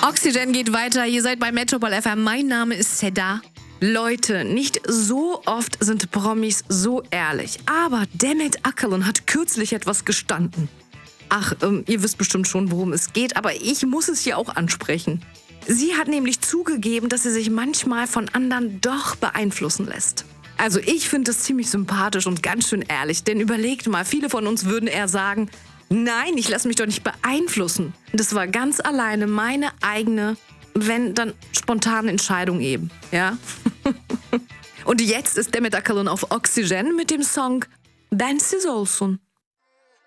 Oxygen geht weiter. Ihr seid bei Metropol FM. Mein Name ist Seda. Leute, nicht so oft sind Promis so ehrlich. Aber Demet Akalın hat kürzlich etwas gestanden. Ach, ihr wisst bestimmt schon, worum es geht, aber ich muss es hier auch ansprechen. Sie hat nämlich zugegeben, dass sie sich manchmal von anderen doch beeinflussen lässt. Also ich finde das ziemlich sympathisch und ganz schön ehrlich, denn überlegt mal, viele von uns würden eher sagen, nein, ich lasse mich doch nicht beeinflussen. Das war ganz alleine meine eigene, wenn dann spontane Entscheidung eben, ja? Und jetzt ist Demet Akalın auf Oxygen mit dem Song Bensiz Olsun.